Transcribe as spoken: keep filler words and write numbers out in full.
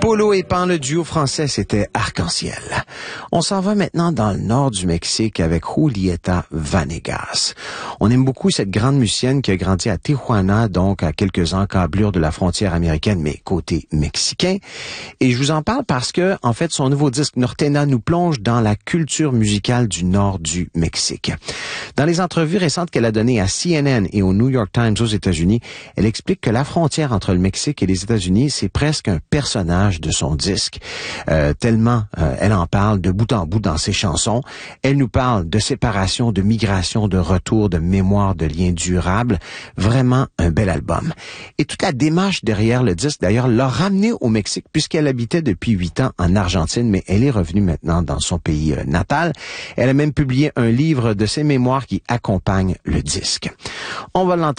Polo et Pan, le duo français, c'était Arc-en-Ciel. On s'en va maintenant dans le nord du Mexique avec Julieta Vanegas. On aime beaucoup cette grande musicienne qui a grandi à Tijuana, donc à quelques encablures de la frontière américaine, mais côté mexicain. Et je vous en parle parce que, en fait, son nouveau disque Nortena nous plonge dans la culture musicale du nord du Mexique. Dans les entrevues récentes qu'elle a données à C N N et au New York Times aux États-Unis, elle explique que la frontière entre le Mexique et les États-Unis, c'est presque un personnage de son disque. Euh, tellement euh, elle en parle de bout en bout dans ses chansons. Elle nous parle de séparation, de migration, de retour, de mémoire, de liens durables. Vraiment un bel album. Et toute la démarche derrière le disque, d'ailleurs, l'a ramenée au Mexique puisqu'elle habitait depuis huit ans en Argentine, mais elle est revenue maintenant dans son pays euh, natal. Elle a même publié un livre de ses mémoires qui accompagne le disque. On va l'entendre.